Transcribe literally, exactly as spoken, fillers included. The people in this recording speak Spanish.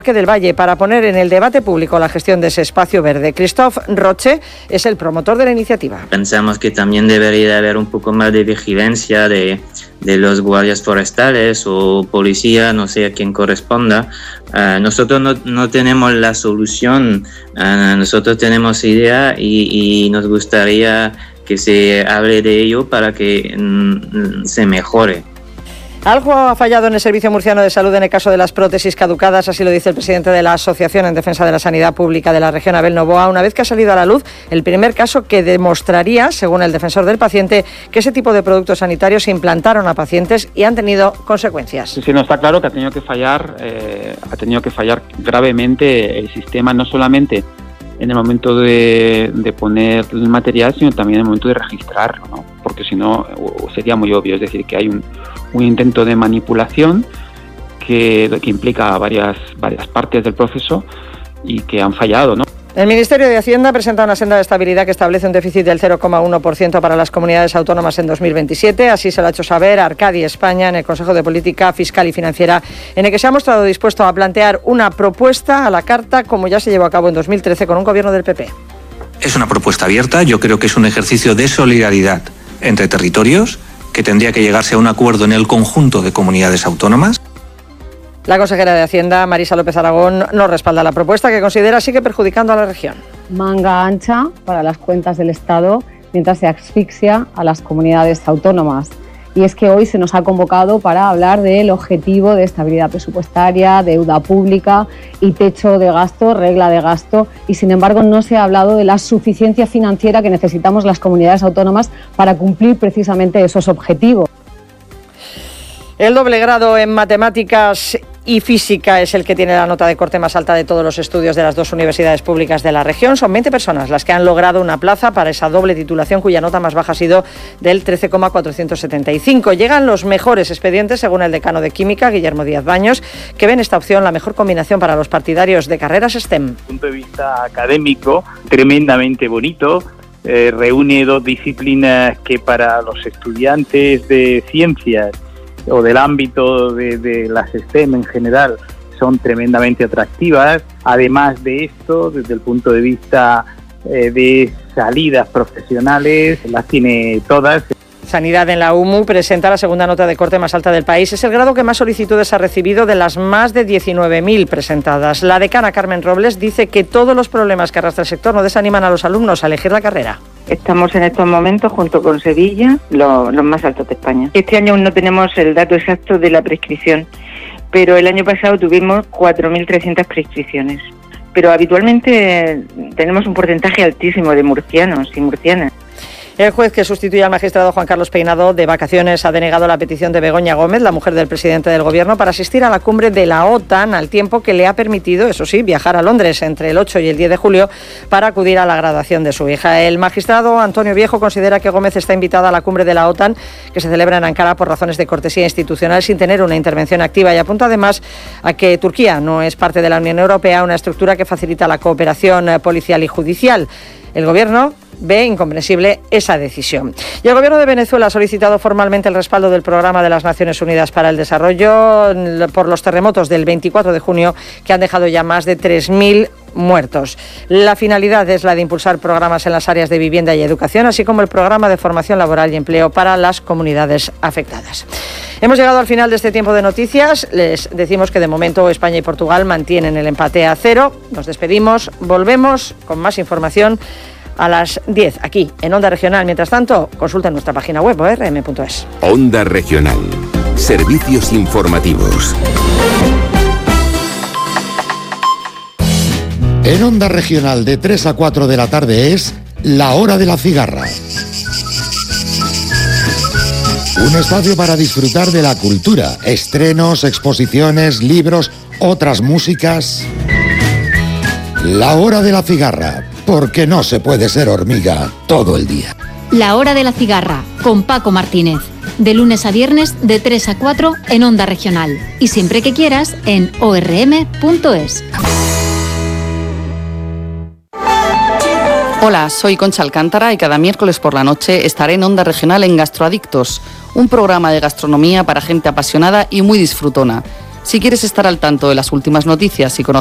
del Valle para poner en el debate público la gestión de ese espacio verde. Christophe Roche es el promotor de la iniciativa. Pensamos que también debería haber un poco más de vigilancia de, de los guardias forestales o policía, no sé a quién corresponda. Uh, nosotros no, no tenemos la solución, uh, nosotros tenemos idea y, y nos gustaría que se hable de ello para que mm, se mejore. Algo ha fallado en el Servicio Murciano de Salud en el caso de las prótesis caducadas, así lo dice el presidente de la Asociación en Defensa de la Sanidad Pública de la región, Abel Novoa, una vez que ha salido a la luz el primer caso que demostraría, según el defensor del paciente, que ese tipo de productos sanitarios se implantaron a pacientes y han tenido consecuencias. Sí, sí, no, está claro que ha tenido que fallar, eh, ha tenido que fallar gravemente el sistema, no solamente en el momento de, de poner el material, sino también en el momento de registrarlo, ¿no? Porque si no sería muy obvio, es decir, que hay un, un intento de manipulación que, que implica varias, varias partes del proceso y que han fallado, ¿no? El Ministerio de Hacienda presenta una senda de estabilidad que establece un déficit del cero coma uno por ciento para las comunidades autónomas en dos mil veintisiete. Así se lo ha hecho saber Arcadi España en el Consejo de Política Fiscal y Financiera, en el que se ha mostrado dispuesto a plantear una propuesta a la carta, como ya se llevó a cabo en dos mil trece con un gobierno del P P. Es una propuesta abierta, yo creo que es un ejercicio de solidaridad entre territorios, que tendría que llegarse a un acuerdo en el conjunto de comunidades autónomas. La consejera de Hacienda, Marisa López Aragón, no respalda la propuesta, que considera sigue perjudicando a la región. Manga ancha para las cuentas del Estado mientras se asfixia a las comunidades autónomas. Y es que hoy se nos ha convocado para hablar del objetivo de estabilidad presupuestaria, deuda pública y techo de gasto, regla de gasto, y sin embargo no se ha hablado de la suficiencia financiera que necesitamos las comunidades autónomas para cumplir precisamente esos objetivos. El doble grado en matemáticas y física es el que tiene la nota de corte más alta de todos los estudios de las dos universidades públicas de la región. Son veinte personas las que han logrado una plaza para esa doble titulación, cuya nota más baja ha sido del trece coma cuatrocientos setenta y cinco. Llegan los mejores expedientes, según el decano de Química, Guillermo Díaz Baños, que ven esta opción la mejor combinación para los partidarios de carreras STEM. Desde el punto de vista académico, tremendamente bonito. Eh, reúne dos disciplinas que para los estudiantes de ciencias o del ámbito de, de las STEM en general son tremendamente atractivas. Además de esto, desde el punto de vista eh, de salidas profesionales, las tiene todas. Sanidad en la U M U presenta la segunda nota de corte más alta del país. Es el grado que más solicitudes ha recibido de las más de diecinueve mil presentadas. La decana Carmen Robles dice que todos los problemas que arrastra el sector no desaniman a los alumnos a elegir la carrera. Estamos en estos momentos, junto con Sevilla, los, los más altos de España. Este año aún no tenemos el dato exacto de la prescripción, pero el año pasado tuvimos cuatro mil trescientas prescripciones. Pero habitualmente tenemos un porcentaje altísimo de murcianos y murcianas. El juez que sustituye al magistrado Juan Carlos Peinado de vacaciones ha denegado la petición de Begoña Gómez, la mujer del presidente del Gobierno, para asistir a la cumbre de la OTAN, al tiempo que le ha permitido, eso sí, viajar a Londres entre el ocho y el diez de julio para acudir a la graduación de su hija. El magistrado Antonio Viejo considera que Gómez está invitada a la cumbre de la OTAN, que se celebra en Ankara por razones de cortesía institucional, sin tener una intervención activa, y apunta además a que Turquía no es parte de la Unión Europea, una estructura que facilita la cooperación policial y judicial. El Gobierno ve incomprensible esa decisión. Y el Gobierno de Venezuela ha solicitado formalmente el respaldo del Programa de las Naciones Unidas para el Desarrollo por los terremotos del veinticuatro de junio, que han dejado ya más de tres mil muertos. La finalidad es la de impulsar programas en las áreas de vivienda y educación, así como el programa de formación laboral y empleo para las comunidades afectadas. Hemos llegado al final de este tiempo de noticias. Les decimos que de momento España y Portugal mantienen el empate a cero. Nos despedimos, volvemos con más información a las diez aquí en Onda Regional. Mientras tanto, consulten nuestra página web o erre eme punto es. Onda Regional. Servicios informativos. En Onda Regional de tres a cuatro de la tarde es La Hora de la Cigarra. Un espacio para disfrutar de la cultura, estrenos, exposiciones, libros, otras músicas. La Hora de la Cigarra, porque no se puede ser hormiga todo el día. La Hora de la Cigarra, con Paco Martínez. De lunes a viernes, de tres a cuatro en Onda Regional. Y siempre que quieras, en o erre eme punto es. Hola, soy Concha Alcántara y cada miércoles por la noche estaré en Onda Regional en Gastroadictos, un programa de gastronomía para gente apasionada y muy disfrutona. Si quieres estar al tanto de las últimas noticias y conocer